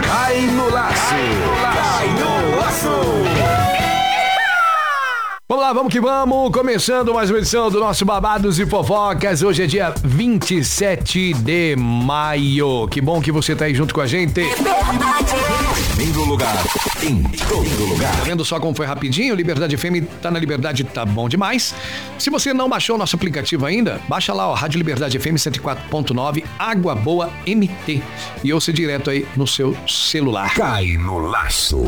Cai no laço. Cai no laço. Vamos lá, vamos que vamos, começando mais uma edição do nosso Babados e Fofocas. Hoje é dia 27 de maio. Que bom que você tá aí junto com a gente. Primeiro lugar, em todo lugar. Tá vendo só como foi rapidinho? Liberdade FM tá na Liberdade, tá bom demais. Se você não baixou o nosso aplicativo ainda, baixa lá, ó, Rádio Liberdade FM 104.9, Água Boa MT. E ouça direto aí no seu celular. Cai no laço.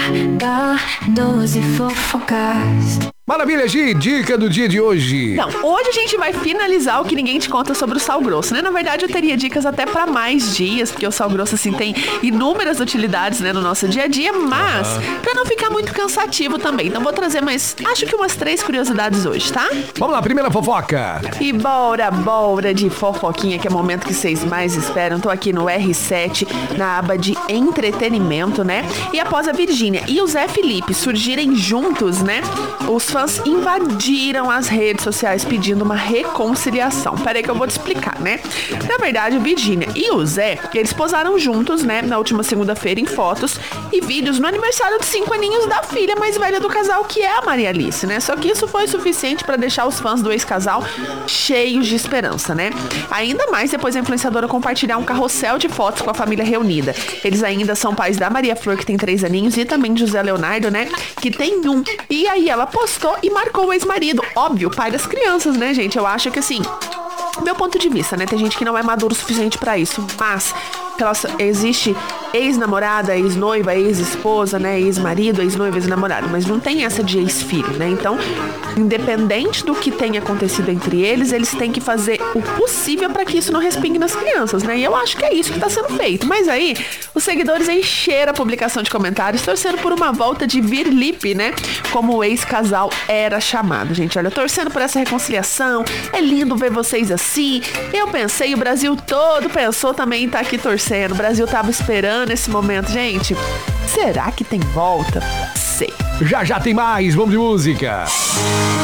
Babados e Fofocas. Maravilha, Gi, dica do dia de hoje. Então, hoje a gente vai finalizar o que ninguém te conta sobre o sal grosso, né? Na verdade, eu teria dicas até pra mais dias, porque o sal grosso, assim, tem inúmeras utilidades, né, no nosso dia a dia, mas pra não ficar muito cansativo também. Então, vou trazer acho que umas 3 curiosidades hoje, tá? Vamos lá, primeira fofoca. E bora de fofoquinha, que é o momento que vocês mais esperam. Tô aqui no R7, na aba de entretenimento, né? E após a Virgínia e o Zé Felipe surgirem juntos, né? Os fãs invadiram as redes sociais pedindo uma reconciliação. Peraí que eu vou te explicar, né? Na verdade, a Virgínia e o Zé, eles posaram juntos, né, na última segunda-feira em fotos e vídeos no aniversário de 5 aninhos da filha mais velha do casal, que é a Maria Alice, né? Só que isso foi suficiente pra deixar os fãs do ex-casal cheios de esperança, né? Ainda mais depois a influenciadora compartilhar um carrossel de fotos com a família reunida. Eles ainda são pais da Maria Flor, que tem 3 aninhos, e também de José Leonardo, né, que tem 1. E aí ela postou e marcou o ex-marido. Óbvio, pai das crianças, né, gente? Eu acho que assim, meu ponto de vista, né? Tem gente que não é maduro o suficiente pra isso, mas existe ex-namorada, ex-noiva, ex-esposa, né? Ex-marido, ex-noiva, ex-namorado, mas não tem essa de ex-filho, né? Então, independente do que tenha acontecido entre eles, eles têm que fazer o possível para que isso não respingue nas crianças, né? E eu acho que é isso que tá sendo feito. Mas aí, os seguidores encheram a publicação de comentários, torcendo por uma volta de Virlipe, né? Como o ex-casal era chamado. Gente, olha, torcendo por essa reconciliação. É lindo ver vocês assim. Eu pensei, o Brasil todo pensou também em tá aqui torcendo. O Brasil tava esperando esse momento. Gente, será que tem volta? Sei. Já tem mais, vamos de música.